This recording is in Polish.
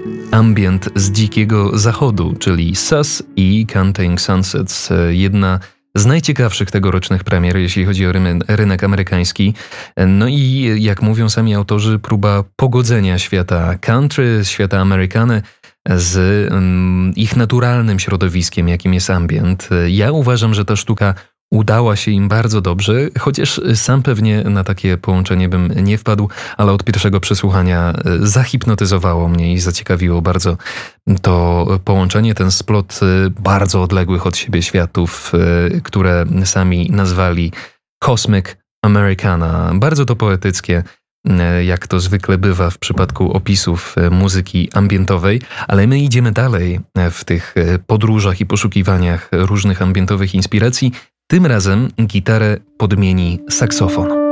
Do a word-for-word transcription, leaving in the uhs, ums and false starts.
ambient z Dzikiego Zachodu, czyli Sus i Counting Sunsets. Jedna z najciekawszych tegorocznych premier, jeśli chodzi o rynek amerykański. No i jak mówią sami autorzy, próba pogodzenia świata country, świata Amerykany z um, ich naturalnym środowiskiem, jakim jest ambient. Ja uważam, że ta sztuka udała się im bardzo dobrze, chociaż sam pewnie na takie połączenie bym nie wpadł, ale od pierwszego przesłuchania zahipnotyzowało mnie i zaciekawiło bardzo to połączenie, ten splot bardzo odległych od siebie światów, które sami nazwali Cosmic Americana. Bardzo to poetyckie, jak to zwykle bywa w przypadku opisów muzyki ambientowej, ale my idziemy dalej w tych podróżach i poszukiwaniach różnych ambientowych inspiracji. Tym razem gitarę podmieni saksofon.